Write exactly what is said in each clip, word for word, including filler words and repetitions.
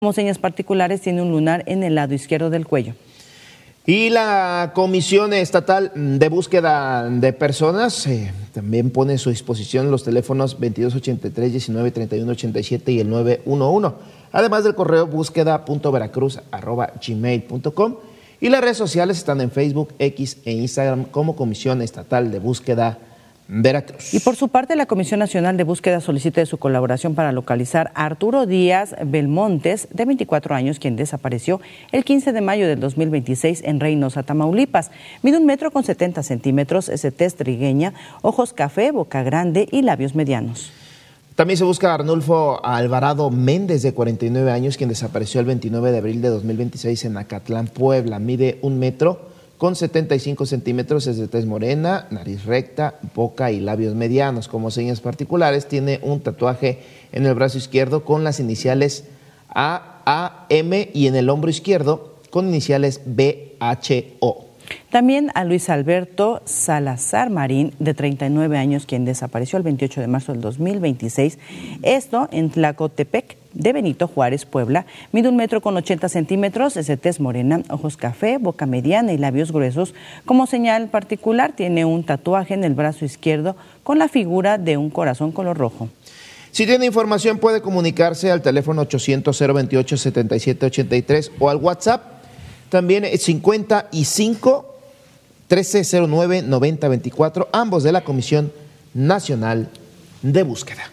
Como señas particulares, tiene un lunar en el lado izquierdo del cuello. Y la Comisión Estatal de Búsqueda de Personas eh, también pone a su disposición los teléfonos veintidós ochenta y tres, diecinueve treinta y uno ochenta y siete y el nueve uno uno, además del correo búsqueda punto veracruz arroba gmail punto com, y las redes sociales están en Facebook, X e Instagram como Comisión Estatal de Búsqueda Veracruz. Y por su parte, la Comisión Nacional de Búsqueda solicita de su colaboración para localizar a Arturo Díaz Belmontes, de veinticuatro años, quien desapareció el quince de mayo del dos mil veintiséis en Reynosa, Tamaulipas. Mide un metro con setenta centímetros, es de tez trigueña, ojos café, boca grande y labios medianos. También se busca a Arnulfo Alvarado Méndez, de cuarenta y nueve años, quien desapareció el veintinueve de abril de dos mil veintiséis en Acatlán, Puebla. Mide un metro con setenta y cinco centímetros, es de tez morena, nariz recta, boca y labios medianos. Como señas particulares, tiene un tatuaje en el brazo izquierdo con las iniciales A A M y en el hombro izquierdo con iniciales B H O. También a Luis Alberto Salazar Marín, de treinta y nueve años, quien desapareció el veintiocho de marzo del dos mil veintiséis, esto en Tlacotepec de Benito Juárez, Puebla. Mide un metro con ochenta centímetros, es de tez morena, ojos café, boca mediana y labios gruesos. Como señal particular, tiene un tatuaje en el brazo izquierdo con la figura de un corazón color rojo. Si tiene información, puede comunicarse al teléfono ochocientos, cero veintiocho, setenta y siete ochenta y tres o al WhatsApp también cincuenta y cinco, trece cero nueve, noventa veinticuatro, ambos de la Comisión Nacional de Búsqueda.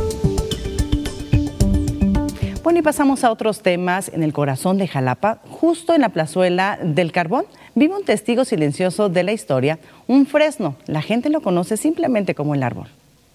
Bueno, y pasamos a otros temas. En el corazón de Jalapa, justo en la plazuela del Carbón, vive un testigo silencioso de la historia, un fresno. La gente lo conoce simplemente como el árbol.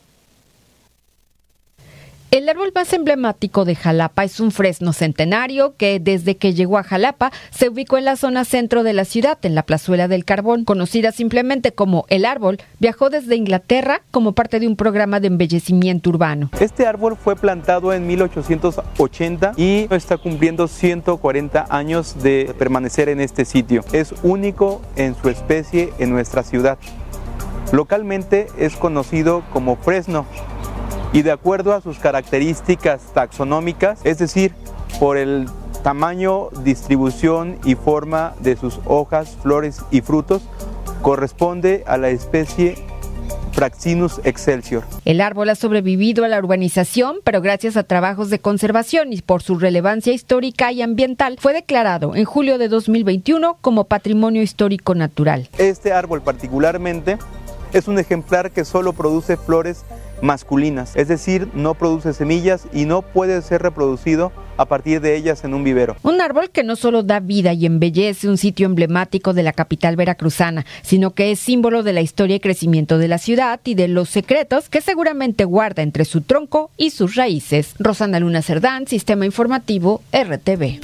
El árbol más emblemático de Jalapa es un fresno centenario que, desde que llegó a Jalapa, se ubicó en la zona centro de la ciudad, en la plazuela del Carbón. Conocida simplemente como El Árbol, viajó desde Inglaterra como parte de un programa de embellecimiento urbano. Este árbol fue plantado en mil ochocientos ochenta y está cumpliendo ciento cuarenta años de permanecer en este sitio. Es único en su especie en nuestra ciudad. Localmente es conocido como fresno, y de acuerdo a sus características taxonómicas, es decir, por el tamaño, distribución y forma de sus hojas, flores y frutos, corresponde a la especie Fraxinus excelsior. El árbol ha sobrevivido a la urbanización, pero gracias a trabajos de conservación y por su relevancia histórica y ambiental, fue declarado en julio de dos mil veintiuno como Patrimonio Histórico Natural. Este árbol particularmente es un ejemplar que solo produce flores masculinas, es decir, no produce semillas y no puede ser reproducido a partir de ellas en un vivero. Un árbol que no solo da vida y embellece un sitio emblemático de la capital veracruzana, sino que es símbolo de la historia y crecimiento de la ciudad y de los secretos que seguramente guarda entre su tronco y sus raíces. Rosana Luna Cerdán, Sistema Informativo R T V.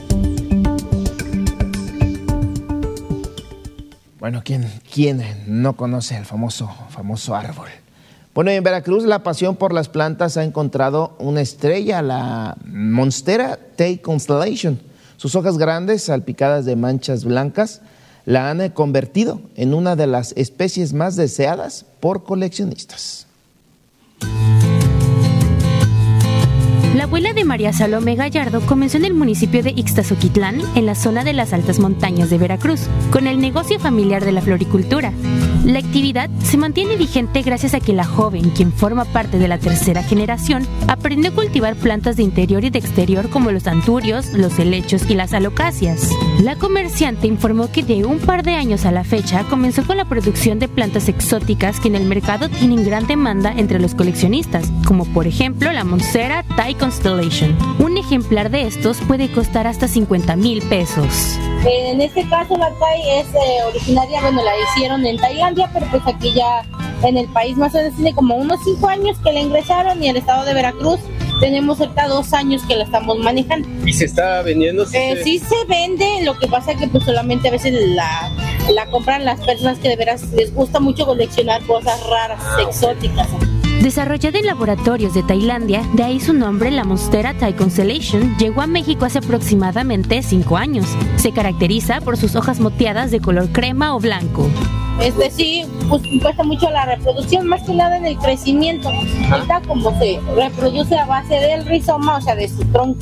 Bueno, ¿quién, quién no conoce el famoso, famoso árbol? Bueno, en Veracruz la pasión por las plantas ha encontrado una estrella, la Monstera Thai Constellation. Sus hojas grandes, salpicadas de manchas blancas, la han convertido en una de las especies más deseadas por coleccionistas. La abuela de María Salomé Gallardo comenzó en el municipio de Ixtazoquitlán, en la zona de las altas montañas de Veracruz, con el negocio familiar de la floricultura. La actividad se mantiene vigente gracias a que la joven, quien forma parte de la tercera generación, aprendió a cultivar plantas de interior y de exterior como los anturios, los helechos y las alocasias. La comerciante informó que de un par de años a la fecha comenzó con la producción de plantas exóticas que en el mercado tienen gran demanda entre los coleccionistas, como por ejemplo la Monstera Thai Constellation. Un ejemplar de estos puede costar hasta cincuenta mil pesos. En este caso la Thai es eh, originaria, bueno, la hicieron en Tailandia, pero pues aquí ya en el país más o menos tiene como unos cinco años que la ingresaron, y el estado de Veracruz tenemos cerca dos años que la estamos manejando. ¿Y se está vendiendo? ¿Sí, eh, se... sí se vende, lo que pasa es que pues solamente a veces la, la compran las personas que de veras les gusta mucho coleccionar cosas raras, ah, exóticas. Desarrollada en laboratorios de Tailandia, de ahí su nombre, la Monstera Thai Constellation, llegó a México hace aproximadamente cinco años. Se caracteriza por sus hojas moteadas de color crema o blanco. Este sí, pues cuesta mucho la reproducción, más que nada en el crecimiento. Ahorita como se reproduce a base del rizoma, o sea, de su tronco,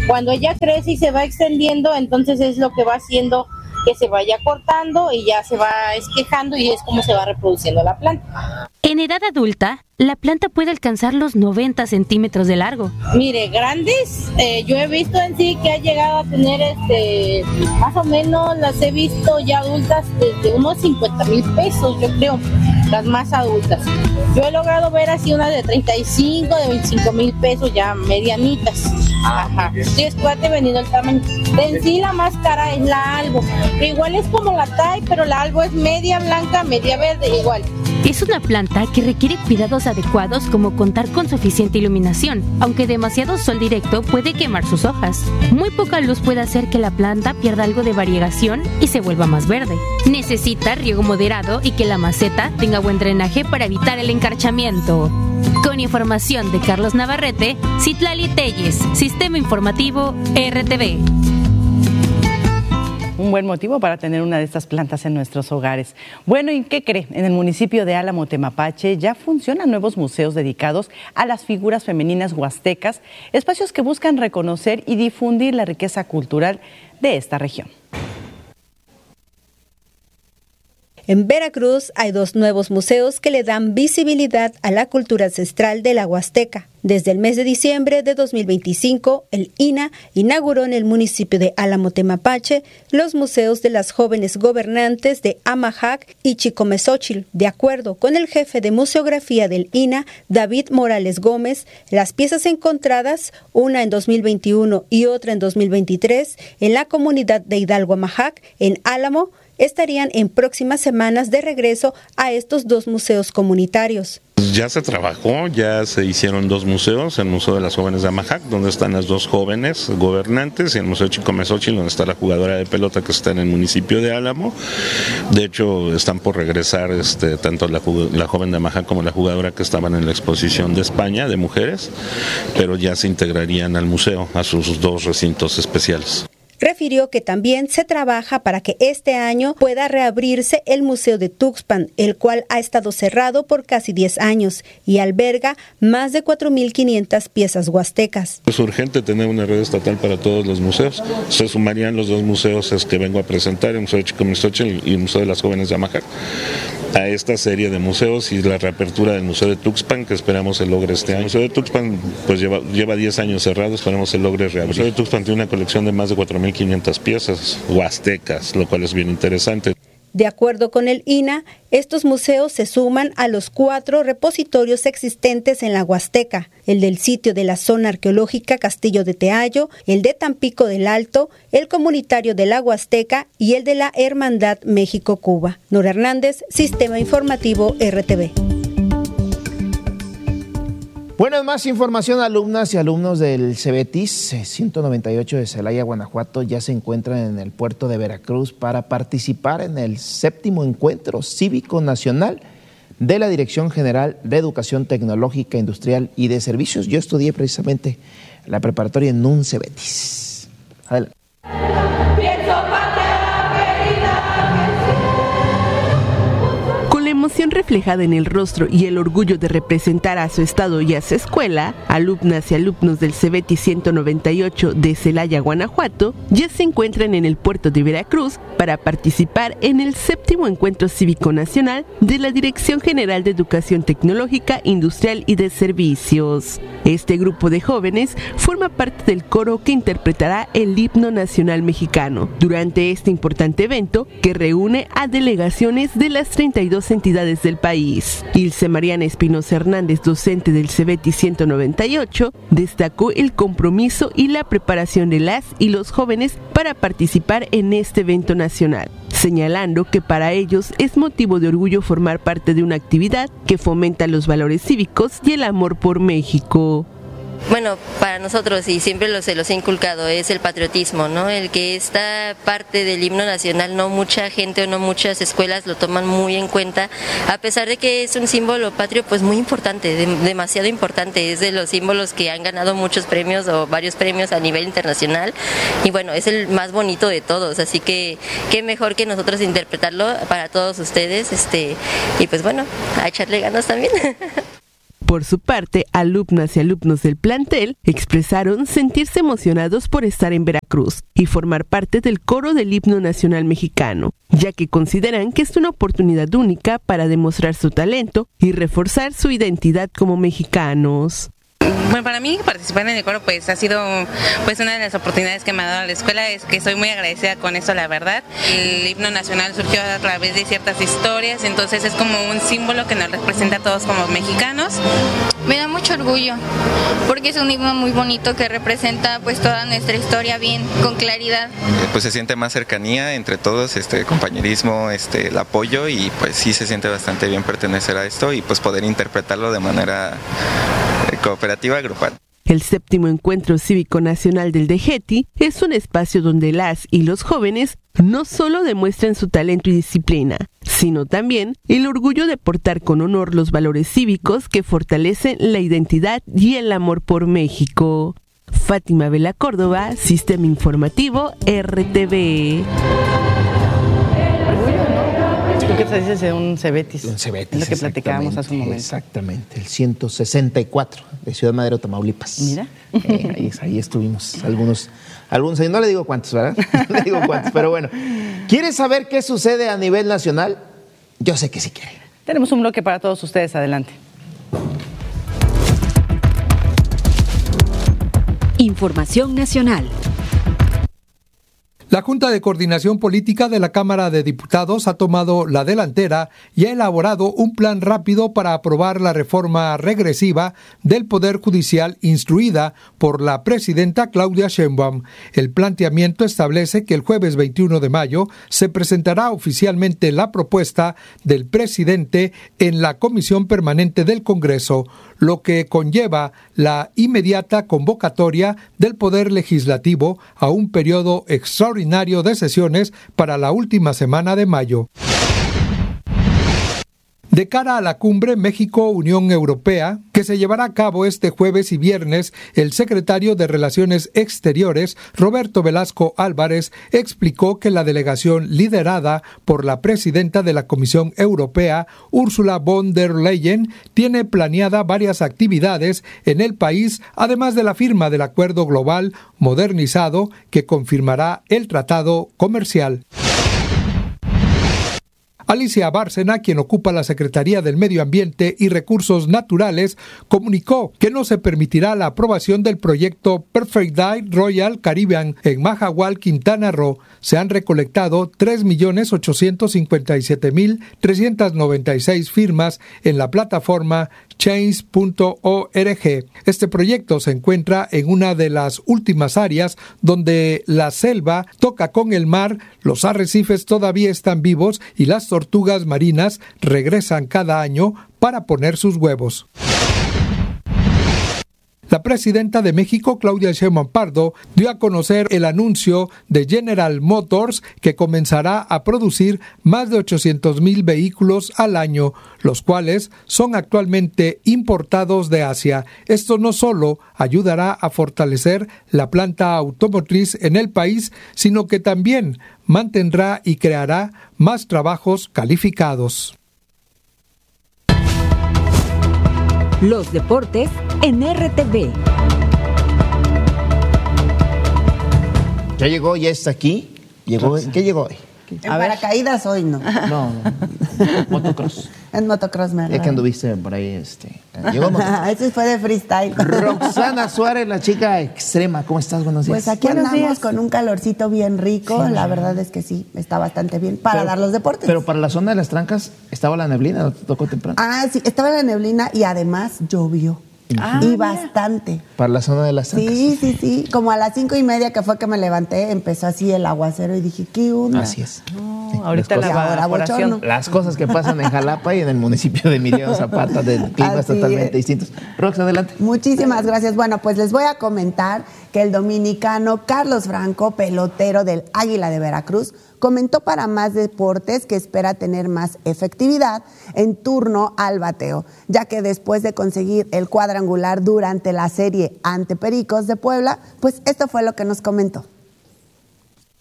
Cuando ella crece y se va extendiendo, entonces es lo que va haciendo que se vaya cortando y ya se va esquejando y es como se va reproduciendo la planta. En edad adulta, la planta puede alcanzar los noventa centímetros de largo. Mire, grandes, eh, yo he visto en sí que ha llegado a tener, este, más o menos las he visto ya adultas desde unos cincuenta mil pesos, yo creo, las más adultas. Yo he logrado ver así unas de treinta y cinco, de veinticinco mil pesos ya medianitas. Ajá. Sí, es que dependiendo del tamaño. En sí la más cara es la albo. Igual es como la Thai, pero la albo es media blanca, media verde, igual. Es una planta que requiere cuidados adecuados como contar con suficiente iluminación, aunque demasiado sol directo puede quemar sus hojas. Muy poca luz puede hacer que la planta pierda algo de variegación y se vuelva más verde. Necesita riego moderado y que la maceta tenga buen drenaje para evitar el encarchamiento. Con información de Carlos Navarrete, Citlali Telles, Sistema Informativo R T V. Un buen motivo para tener una de estas plantas en nuestros hogares. Bueno, ¿y qué cree? En el municipio de Álamo, Temapache, ya funcionan nuevos museos dedicados a las figuras femeninas huastecas, espacios que buscan reconocer y difundir la riqueza cultural de esta región. En Veracruz hay dos nuevos museos que le dan visibilidad a la cultura ancestral de la Huasteca. Desde el mes de diciembre de dos mil veinticinco, el I N A inauguró en el municipio de Álamo, Temapache, los museos de las jóvenes gobernantes de Amajac y Chicomezochil. De acuerdo con el jefe de museografía del I N A, David Morales Gómez, las piezas encontradas, una en dos mil veintiuno y otra en dos mil veintitrés, en la comunidad de Hidalgo Amajac, en Álamo, estarían en próximas semanas de regreso a estos dos museos comunitarios. Ya se trabajó, ya se hicieron dos museos, el Museo de las Jóvenes de Amajac, donde están las dos jóvenes gobernantes, y el Museo Chicomezochil, donde está la jugadora de pelota que está en el municipio de Álamo. De hecho, están por regresar este, tanto la, la joven de Amajac como la jugadora que estaban en la exposición de España de mujeres, pero ya se integrarían al museo, a sus dos recintos especiales. Refirió que también se trabaja para que este año pueda reabrirse el Museo de Tuxpan, el cual ha estado cerrado por casi diez años y alberga más de cuatro mil quinientas piezas huastecas. Es urgente tener una red estatal para todos los museos. Se sumarían los dos museos que vengo a presentar, el Museo de Chicomezochil y el Museo de las Jóvenes de Amajac, a esta serie de museos y la reapertura del Museo de Tuxpan, que esperamos se logre este año. El Museo de Tuxpan pues lleva, lleva diez años cerrado, esperamos se logre reabrir. El Museo de Tuxpan tiene una colección de más de cuatro mil quinientas piezas huastecas, lo cual es bien interesante. De acuerdo con el I N A, estos museos se suman a los cuatro repositorios existentes en la Huasteca, el del sitio de la zona arqueológica Castillo de Teayo, el de Tampico del Alto, el comunitario de la Huasteca y el de la Hermandad México-Cuba. Nora Hernández, Sistema Informativo R T V. Bueno, más información, alumnas y alumnos del Cebetis ciento noventa y ocho de Celaya, Guanajuato, ya se encuentran en el puerto de Veracruz para participar en el séptimo encuentro cívico nacional de la Dirección General de Educación Tecnológica, Industrial y de Servicios. Yo estudié precisamente la preparatoria en un Cebetis. Adelante. Emoción reflejada en el rostro y el orgullo de representar a su estado y a su escuela, alumnas y alumnos del Cebetis ciento noventa y ocho de Celaya, Guanajuato, ya se encuentran en el puerto de Veracruz para participar en el séptimo encuentro cívico nacional de la Dirección General de Educación Tecnológica, Industrial y de Servicios. Este grupo de jóvenes forma parte del coro que interpretará el himno nacional mexicano durante este importante evento que reúne a delegaciones de las treinta y dos entidades del país. Ilse Mariana Espinosa Hernández, docente del Cebetis ciento noventa y ocho, destacó el compromiso y la preparación de las y los jóvenes para participar en este evento nacional, señalando que para ellos es motivo de orgullo formar parte de una actividad que fomenta los valores cívicos y el amor por México. Bueno, para nosotros, y siempre lo, se los he inculcado, es el patriotismo, ¿no? El que esta parte del himno nacional, no mucha gente o no muchas escuelas lo toman muy en cuenta, a pesar de que es un símbolo patrio, pues muy importante, de, demasiado importante, es de los símbolos que han ganado muchos premios o varios premios a nivel internacional, y bueno, es el más bonito de todos, así que qué mejor que nosotros interpretarlo para todos ustedes, este y pues bueno, a echarle ganas también. Por su parte, alumnas y alumnos del plantel expresaron sentirse emocionados por estar en Veracruz y formar parte del coro del himno nacional mexicano, ya que consideran que es una oportunidad única para demostrar su talento y reforzar su identidad como mexicanos. Bueno, para mí participar en el coro pues ha sido pues una de las oportunidades que me ha dado la escuela, es que estoy muy agradecida con eso, la verdad. El himno nacional surgió a través de ciertas historias, entonces es como un símbolo que nos representa a todos como mexicanos. Me da mucho orgullo porque es un himno muy bonito que representa pues toda nuestra historia bien, con claridad. Pues se siente más cercanía entre todos, este compañerismo, este el apoyo, y pues sí se siente bastante bien pertenecer a esto y pues poder interpretarlo de manera cooperativa grupal. El séptimo Encuentro Cívico Nacional del DGETI es un espacio donde las y los jóvenes no solo demuestran su talento y disciplina, sino también el orgullo de portar con honor los valores cívicos que fortalecen la identidad y el amor por México. Fátima Vela Córdoba, Sistema Informativo R T V. ¿Tú qué te dices de un Cebetis? Un Cebetis, es lo que platicábamos hace un momento. Exactamente, el ciento sesenta y cuatro de Ciudad Madero, Tamaulipas. Mira. Eh, ahí, ahí estuvimos algunos, algunos, no le digo cuántos, ¿verdad? No le digo cuántos, pero bueno. ¿Quieres saber qué sucede a nivel nacional? Yo sé que sí quiere. Tenemos un bloque para todos ustedes, adelante. Información nacional. La Junta de Coordinación Política de la Cámara de Diputados ha tomado la delantera y ha elaborado un plan rápido para aprobar la reforma regresiva del Poder Judicial instruida por la presidenta Claudia Sheinbaum. El planteamiento establece que el jueves veintiuno de mayo se presentará oficialmente la propuesta del presidente en la Comisión Permanente del Congreso, lo que conlleva la inmediata convocatoria del Poder Legislativo a un periodo extraordinario de sesiones para la última semana de mayo. De cara a la cumbre México-Unión Europea, que se llevará a cabo este jueves y viernes, el secretario de Relaciones Exteriores, Roberto Velasco Álvarez, explicó que la delegación liderada por la presidenta de la Comisión Europea, Ursula von der Leyen, tiene planeada varias actividades en el país, además de la firma del Acuerdo Global modernizado que confirmará el tratado comercial. Alicia Bárcena, quien ocupa la Secretaría del Medio Ambiente y Recursos Naturales, comunicó que no se permitirá la aprobación del proyecto Perfect Day Royal Caribbean en Mahahual, Quintana Roo. Se han recolectado tres millones ochocientos cincuenta y siete mil trescientas noventa y seis firmas en la plataforma change punto org. Este proyecto se encuentra en una de las últimas áreas donde la selva toca con el mar, los arrecifes todavía están vivos y las tortugas marinas regresan cada año para poner sus huevos. La presidenta de México, Claudia Sheinbaum Pardo, dio a conocer el anuncio de General Motors que comenzará a producir más de ochocientos mil vehículos al año, los cuales son actualmente importados de Asia. Esto no solo ayudará a fortalecer la planta automotriz en el país, sino que también mantendrá y creará más trabajos calificados. Los deportes en R T V. Ya llegó, ya está aquí. Llegó, ¿en qué llegó hoy? En paracaídas hoy no. No, motocross. En motocross, me Ya que anduviste por ahí, este. Llegó motocross. Ese fue de freestyle. Roxana Suárez, la chica extrema. ¿Cómo estás? Buenos días. Pues aquí Buenos andamos días. con un calorcito bien rico. Sí, la sí. verdad es que sí, está bastante bien para Pero- dar los deportes. Pero para la zona de las trancas estaba la neblina, ¿no te tocó temprano? Ah, sí, estaba la neblina y además llovió. Ah, y mira. bastante. Para la zona de las trancas. Sí, sí, sí. Como a las cinco y media que fue que me levanté, empezó así el aguacero y dije, ¿qué onda? Así es. No, ahorita la Las cosas- evaporación. Las cosas que pasan en Jalapa y en el municipio de Emiliano Zapata, de climas Así totalmente es. distintos. Rox, adelante. Muchísimas gracias. Bueno, pues les voy a comentar que el dominicano Carlos Franco, pelotero del Águila de Veracruz, comentó para Más Deportes que espera tener más efectividad en turno al bateo, ya que después de conseguir el cuadrangular durante la serie ante Pericos de Puebla, pues esto fue lo que nos comentó.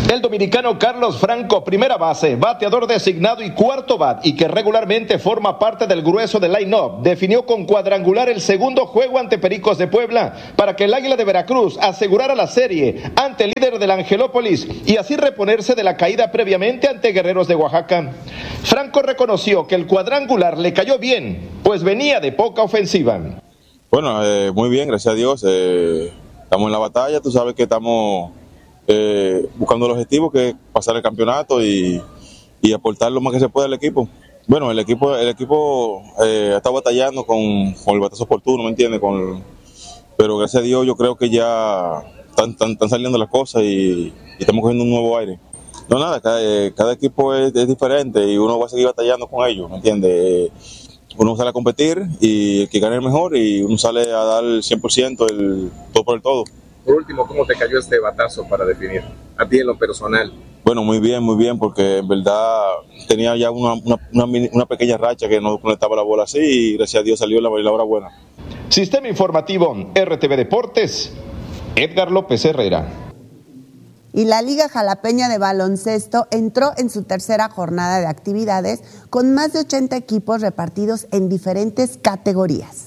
El dominicano Carlos Franco, primera base, bateador designado y cuarto bat, y que regularmente forma parte del grueso del line-up, definió con cuadrangular el segundo juego ante Pericos de Puebla para que el Águila de Veracruz asegurara la serie ante el líder del Angelópolis y así reponerse de la caída previamente ante Guerreros de Oaxaca. Franco reconoció que el cuadrangular le cayó bien, pues venía de poca ofensiva. Bueno, eh, muy bien, gracias a Dios. Eh, estamos en la batalla, tú sabes que estamos eh, buscando el objetivo, que es pasar el campeonato y, y aportar lo más que se pueda al equipo. Bueno, el equipo el equipo eh, está batallando con, con el batazo oportuno, ¿me entiendes? Con, pero gracias a Dios yo creo que ya están, están, están saliendo las cosas y, y estamos cogiendo un nuevo aire. No, nada, cada, eh, cada equipo es, es diferente y uno va a seguir batallando con ellos, ¿me entiendes? Eh, uno sale a competir y el que gane el mejor y uno sale a dar el cien por ciento, el todo por el todo. Por último, ¿cómo te cayó este batazo para definir? A ti en lo personal. Bueno, muy bien, muy bien, porque en verdad tenía ya una, una, una, una pequeña racha que no conectaba la bola así y gracias a Dios salió la, la hora buena. Sistema Informativo R T V Deportes, Edgar López Herrera. Y la Liga Jalapeña de Baloncesto entró en su tercera jornada de actividades con más de ochenta equipos repartidos en diferentes categorías.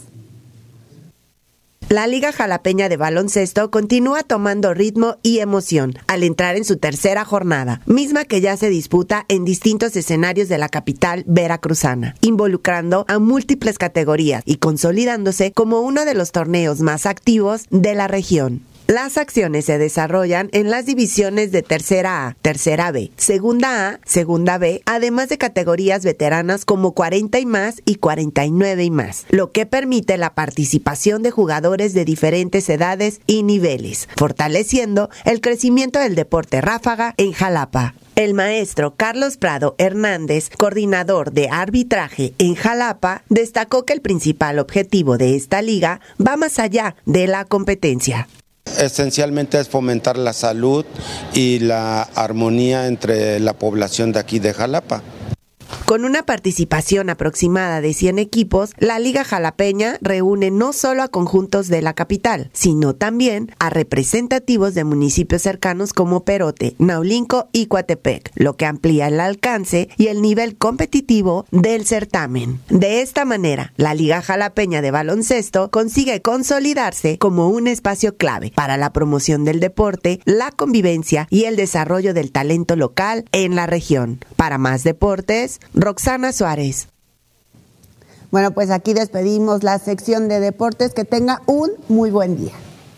La Liga Jalapeña de Baloncesto continúa tomando ritmo y emoción al entrar en su tercera jornada, misma que ya se disputa en distintos escenarios de la capital veracruzana, involucrando a múltiples categorías y consolidándose como uno de los torneos más activos de la región. Las acciones se desarrollan en las divisiones de Tercera A, Tercera B, Segunda A, Segunda B, además de categorías veteranas como cuarenta y más y cuarenta y nueve y más, lo que permite la participación de jugadores de diferentes edades y niveles, fortaleciendo el crecimiento del deporte ráfaga en Jalapa. El maestro Carlos Prado Hernández, coordinador de arbitraje en Jalapa, destacó que el principal objetivo de esta liga va más allá de la competencia. Esencialmente es fomentar la salud y la armonía entre la población de aquí de Jalapa. Con una participación aproximada de cien equipos, la Liga Jalapeña reúne no solo a conjuntos de la capital, sino también a representativos de municipios cercanos como Perote, Naulinco y Coatepec, lo que amplía el alcance y el nivel competitivo del certamen. De esta manera, la Liga Jalapeña de Baloncesto consigue consolidarse como un espacio clave para la promoción del deporte, la convivencia y el desarrollo del talento local en la región. Para más deportes, Roxana Suárez. Bueno, pues aquí despedimos la sección de deportes. Que tenga un muy buen día.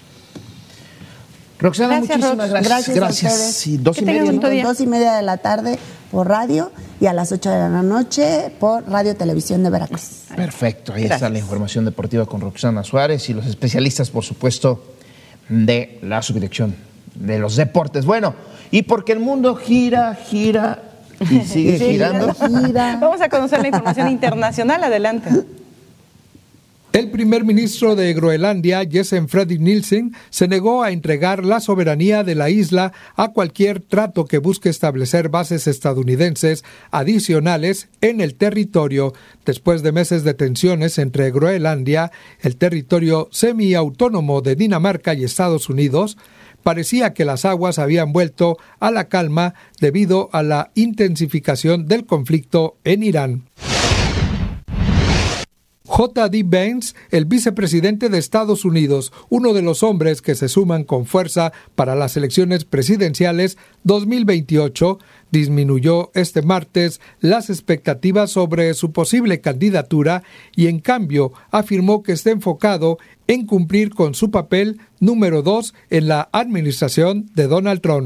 Roxana, gracias, muchísimas Rox. gracias. Gracias, gracias. a ustedes. Sí, dos, y media, ¿no? día. dos y media de la tarde por radio y a las ocho de la noche por Radio Televisión de Veracruz. Perfecto, ahí gracias. está la información deportiva con Roxana Suárez y los especialistas, por supuesto, de la subdirección de los deportes. Bueno, y porque el mundo gira, gira y sigue girando. Gira. Vamos a conocer la información internacional. Adelante. El primer ministro de Groenlandia, Jessen Fredrik Nielsen, se negó a entregar la soberanía de la isla a cualquier trato que busque establecer bases estadounidenses adicionales en el territorio, después de meses de tensiones entre Groenlandia, el territorio semiautónomo de Dinamarca y Estados Unidos. Parecía que las aguas habían vuelto a la calma debido a la intensificación del conflicto en Irán. J D Vance, el vicepresidente de Estados Unidos, uno de los hombres que se suman con fuerza para las elecciones presidenciales dos mil veintiocho, disminuyó este martes las expectativas sobre su posible candidatura y en cambio afirmó que está enfocado en cumplir con su papel número dos en la administración de Donald Trump.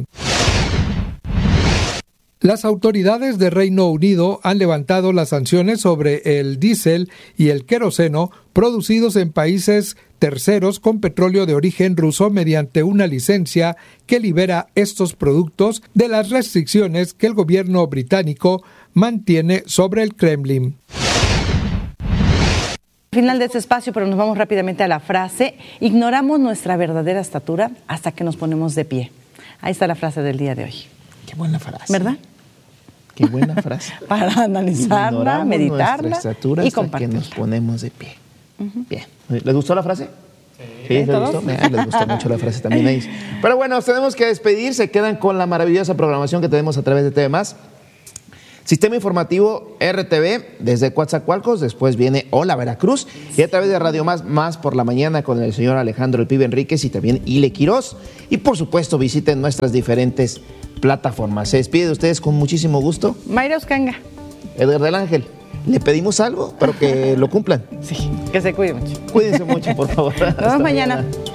Las autoridades de Reino Unido han levantado las sanciones sobre el diésel y el queroseno producidos en países terceros con petróleo de origen ruso mediante una licencia que libera estos productos de las restricciones que el gobierno británico mantiene sobre el Kremlin. Final de este espacio, pero nos vamos rápidamente a la frase: ignoramos nuestra verdadera estatura hasta que nos ponemos de pie. Ahí está la frase del día de hoy. Qué buena frase. ¿Verdad? Qué buena frase. Para analizarla, ignoramos meditarla nuestra estatura y hasta compartirla. que nos ponemos de pie. Uh-huh. Bien. ¿Les gustó la frase? Sí, ¿les gustó? Ah, les gustó mucho la frase también a ellos. Pero bueno, nos tenemos que despedir. Se quedan con la maravillosa programación que tenemos a través de T V más. Sistema Informativo R T V desde Coatzacoalcos, después viene Hola Veracruz y a través de Radio Más, Más por la mañana con el señor Alejandro El Pibe Enríquez y también Ile Quirós. Y por supuesto visiten nuestras diferentes plataformas. Se despide de ustedes con muchísimo gusto Mayra Uscanga, Edgar del Ángel. Le pedimos algo, pero que lo cumplan. Sí, que se cuiden mucho. Cuídense mucho, por favor. Nos vemos mañana. mañana.